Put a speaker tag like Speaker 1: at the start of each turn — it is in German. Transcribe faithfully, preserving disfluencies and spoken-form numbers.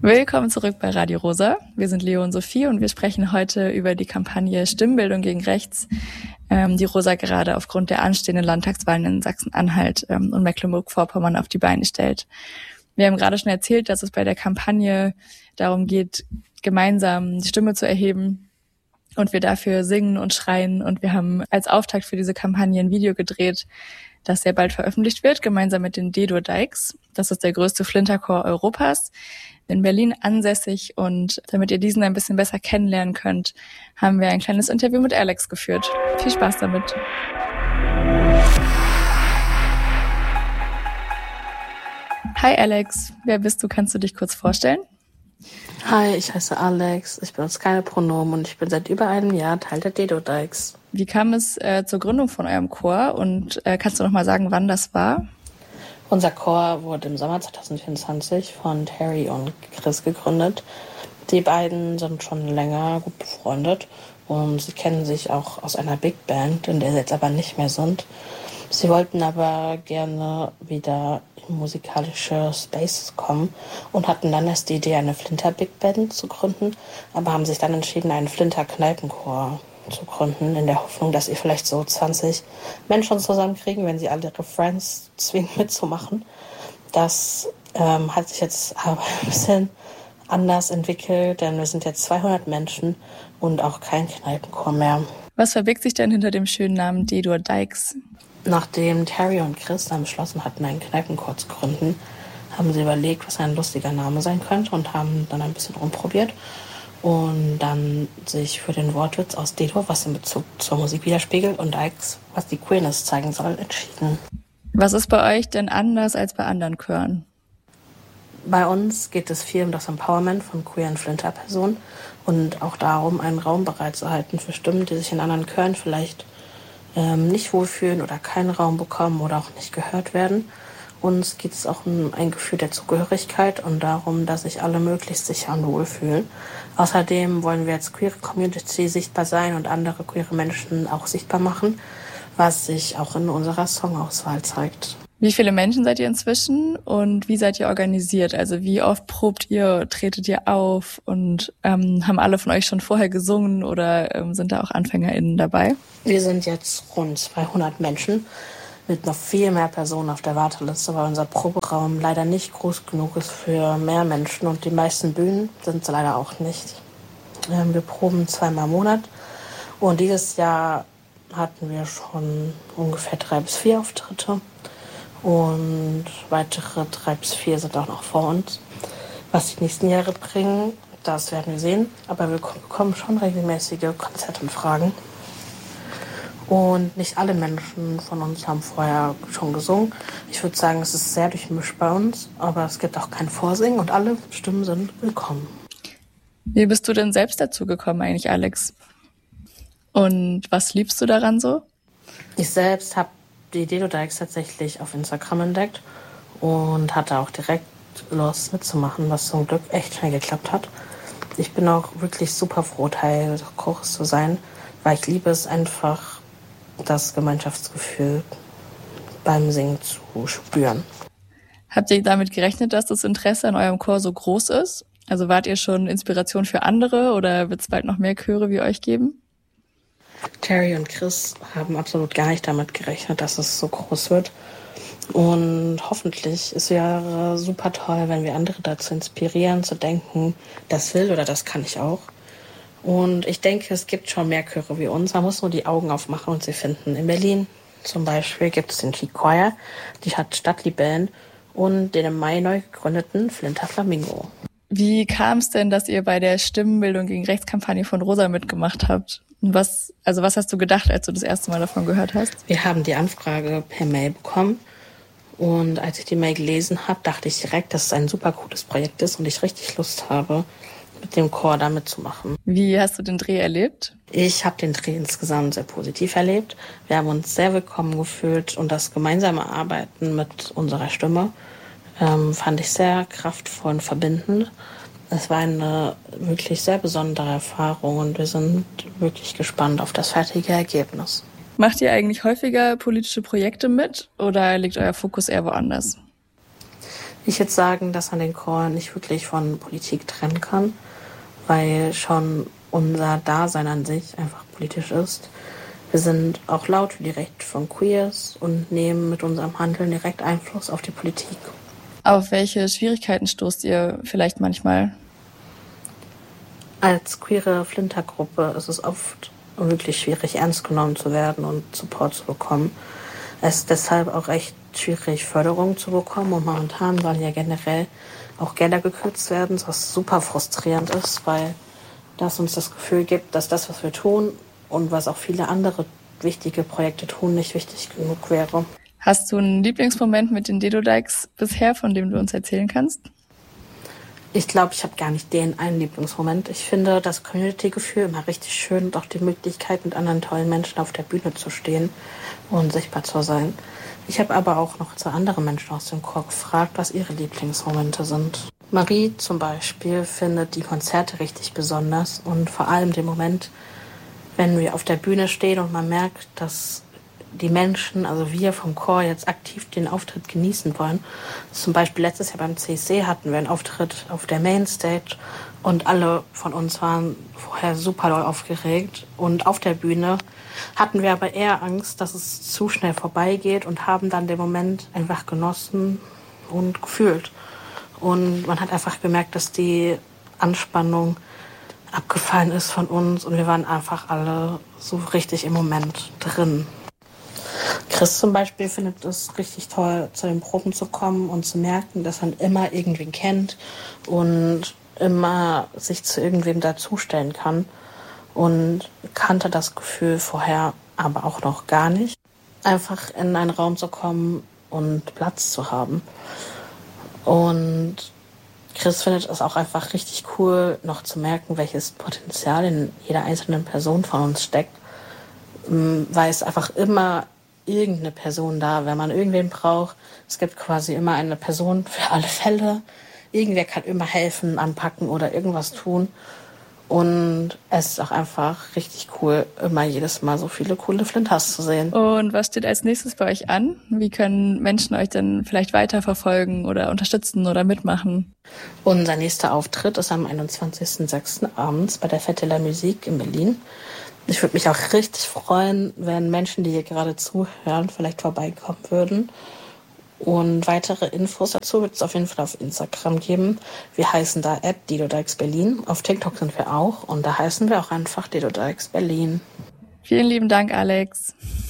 Speaker 1: Willkommen zurück bei Radio Rosa. Wir sind Leo und Sophie und wir sprechen heute über die Kampagne Stimmbildung gegen Rechts, ähm, die Rosa gerade aufgrund der anstehenden Landtagswahlen in Sachsen-Anhalt ähm, und Mecklenburg-Vorpommern auf die Beine stellt. Wir haben gerade schon erzählt, dass es bei der Kampagne darum geht, gemeinsam die Stimme zu erheben und wir dafür singen und schreien. Und wir haben als Auftakt für diese Kampagne ein Video gedreht, das sehr bald veröffentlicht wird, gemeinsam mit den D-Dur Dykes. Das ist der größte Flinterchor Europas, in Berlin ansässig. Und damit ihr diesen ein bisschen besser kennenlernen könnt, haben wir ein kleines Interview mit Alex geführt. Viel Spaß damit. Hi Alex, wer bist du? Kannst du dich kurz vorstellen?
Speaker 2: Hi, ich heiße Alex, ich benutze keine Pronomen und ich bin seit über einem Jahr Teil der D-Dur Dykes.
Speaker 1: Wie kam es äh, zur Gründung von eurem Chor und äh, kannst du noch mal sagen, wann das war?
Speaker 2: Unser Chor wurde im Sommer zwanzig vierundzwanzig von Terry und Chris gegründet. Die beiden sind schon länger gut befreundet und sie kennen sich auch aus einer Big Band, in der sie jetzt aber nicht mehr sind. Sie wollten aber gerne wieder in musikalische Spaces kommen und hatten dann erst die Idee, eine Flinter-Big Band zu gründen, aber haben sich dann entschieden, einen Flinter-Kneipenchor zu gründen, in der Hoffnung, dass ihr vielleicht so zwanzig Menschen zusammenkriegen, wenn sie alle ihre Friends zwingen mitzumachen. Das ähm, hat sich jetzt aber ein bisschen anders entwickelt, denn wir sind jetzt zweihundert Menschen und auch kein Kneipenchor mehr.
Speaker 1: Was verbirgt sich denn hinter dem schönen Namen D-Dur Dykes?
Speaker 2: Nachdem Terry und Chris dann beschlossen hatten, einen Kneipenchor zu gründen, haben sie überlegt, was ein lustiger Name sein könnte und haben dann ein bisschen rumprobiert und dann sich für den Wortwitz aus D-Dur, was in Bezug zur Musik widerspiegelt, und Dykes, was die Queerness zeigen soll, entschieden.
Speaker 1: Was ist bei euch denn anders als bei anderen Chören?
Speaker 2: Bei uns geht es viel um das Empowerment von queeren Flinter-Personen und auch darum, einen Raum bereitzuhalten für Stimmen, die sich in anderen Chören vielleicht ähm, nicht wohlfühlen oder keinen Raum bekommen oder auch nicht gehört werden. Uns geht es auch um ein Gefühl der Zugehörigkeit und darum, dass sich alle möglichst sicher und wohlfühlen. Außerdem wollen wir als queere Community sichtbar sein und andere queere Menschen auch sichtbar machen, was sich auch in unserer Songauswahl zeigt.
Speaker 1: Wie viele Menschen seid ihr inzwischen und wie seid ihr organisiert? Also wie oft probt ihr, tretet ihr auf und ähm, haben alle von euch schon vorher gesungen oder ähm, sind da auch AnfängerInnen dabei?
Speaker 2: Wir sind jetzt rund zweihundert Menschen mit noch viel mehr Personen auf der Warteliste, weil unser Proberaum leider nicht groß genug ist für mehr Menschen und die meisten Bühnen sind es leider auch nicht. Ähm, wir proben zweimal im Monat und dieses Jahr hatten wir schon ungefähr drei bis vier Auftritte. Und weitere drei bis vier sind auch noch vor uns. Was die nächsten Jahre bringen, das werden wir sehen. Aber wir bekommen schon regelmäßige Konzertanfragen. Und nicht alle Menschen von uns haben vorher schon gesungen. Ich würde sagen, es ist sehr durchmischt bei uns. Aber es gibt auch kein Vorsingen und alle Stimmen sind willkommen.
Speaker 1: Wie bist du denn selbst dazu gekommen eigentlich, Alex? Und was liebst du daran so?
Speaker 2: Ich selbst habe die D-Dur Dykes tatsächlich auf Instagram entdeckt und hatte auch direkt Lust mitzumachen, was zum Glück echt schnell geklappt hat. Ich bin auch wirklich super froh, Teil des Chores zu sein, weil ich liebe es einfach, das Gemeinschaftsgefühl beim Singen zu spüren.
Speaker 1: Habt ihr damit gerechnet, dass das Interesse an eurem Chor so groß ist? Also wart ihr schon Inspiration für andere oder wird es bald noch mehr Chöre wie euch geben?
Speaker 2: Terry und Chris haben absolut gar nicht damit gerechnet, dass es so groß wird. Und hoffentlich, es wäre super toll, wenn wir andere dazu inspirieren, zu denken, das will oder das kann ich auch. Und ich denke, es gibt schon mehr Chöre wie uns. Man muss nur die Augen aufmachen und sie finden. In Berlin zum Beispiel gibt es den Key Choir, die hat Stadtliebellen und den im Mai neu gegründeten Flinter Flamingo.
Speaker 1: Wie kam es denn, dass ihr bei der Stimmbildung gegen Rechtskampagne von Rosa mitgemacht habt? Und was, also was hast du gedacht, als du das erste Mal davon gehört hast?
Speaker 2: Wir haben die Anfrage per Mail bekommen und als ich die Mail gelesen habe, dachte ich direkt, dass es ein super cooles Projekt ist und ich richtig Lust habe, mit dem Chor da mitzumachen.
Speaker 1: Wie hast du den Dreh erlebt?
Speaker 2: Ich habe den Dreh insgesamt sehr positiv erlebt. Wir haben uns sehr willkommen gefühlt und das gemeinsame Arbeiten mit unserer Stimme ähm, fand ich sehr kraftvoll und verbindend. Es war eine wirklich sehr besondere Erfahrung und wir sind wirklich gespannt auf das fertige Ergebnis.
Speaker 1: Macht ihr eigentlich häufiger politische Projekte mit oder liegt euer Fokus eher woanders?
Speaker 2: Ich würde sagen, dass man den Chor nicht wirklich von Politik trennen kann, weil schon unser Dasein an sich einfach politisch ist. Wir sind auch laut für die Rechte von Queers und nehmen mit unserem Handeln direkt Einfluss auf die Politik.
Speaker 1: Auf welche Schwierigkeiten stoßt ihr vielleicht manchmal?
Speaker 2: Als queere Flintergruppe ist es oft wirklich schwierig, ernst genommen zu werden und Support zu bekommen. Es ist deshalb auch echt schwierig, Förderung zu bekommen. Und momentan sollen ja generell auch Gelder gekürzt werden, was super frustrierend ist, weil das uns das Gefühl gibt, dass das, was wir tun und was auch viele andere wichtige Projekte tun, nicht wichtig genug wäre.
Speaker 1: Hast du einen Lieblingsmoment mit den Dedodikes bisher, von dem du uns erzählen kannst?
Speaker 2: Ich glaube, ich habe gar nicht den einen Lieblingsmoment. Ich finde das Community-Gefühl immer richtig schön und auch die Möglichkeit, mit anderen tollen Menschen auf der Bühne zu stehen und sichtbar zu sein. Ich habe aber auch noch zu anderen Menschen aus dem Chor gefragt, was ihre Lieblingsmomente sind. Marie zum Beispiel findet die Konzerte richtig besonders und vor allem den Moment, wenn wir auf der Bühne stehen und man merkt, dass die Menschen, also wir vom Chor, jetzt aktiv den Auftritt genießen wollen. Zum Beispiel letztes Jahr beim C S C hatten wir einen Auftritt auf der Mainstage und alle von uns waren vorher super doll aufgeregt. Und auf der Bühne hatten wir aber eher Angst, dass es zu schnell vorbeigeht und haben dann den Moment einfach genossen und gefühlt. Und man hat einfach gemerkt, dass die Anspannung abgefallen ist von uns und wir waren einfach alle so richtig im Moment drin. Chris zum Beispiel findet es richtig toll, zu den Proben zu kommen und zu merken, dass man immer irgendwen kennt und immer sich zu irgendwem dazustellen kann. Und kannte das Gefühl vorher aber auch noch gar nicht. Einfach in einen Raum zu kommen und Platz zu haben. Und Chris findet es auch einfach richtig cool, noch zu merken, welches Potenzial in jeder einzelnen Person von uns steckt. Weil es einfach immer irgendeine Person da, wenn man irgendwen braucht. Es gibt quasi immer eine Person für alle Fälle. Irgendwer kann immer helfen, anpacken oder irgendwas tun. Und es ist auch einfach richtig cool, immer jedes Mal so viele coole Flinters zu sehen.
Speaker 1: Und was steht als nächstes bei euch an? Wie können Menschen euch denn vielleicht weiterverfolgen oder unterstützen oder mitmachen?
Speaker 2: Unser nächster Auftritt ist am einundzwanzigsten sechsten abends bei der Fête de la Musique in Berlin. Ich würde mich auch richtig freuen, wenn Menschen, die hier gerade zuhören, vielleicht vorbeikommen würden. Und weitere Infos dazu wird es auf jeden Fall auf Instagram geben. Wir heißen da at dedodikesberlin. Auf TikTok sind wir auch und da heißen wir auch einfach dedodikesberlin.
Speaker 1: Vielen lieben Dank, Alex.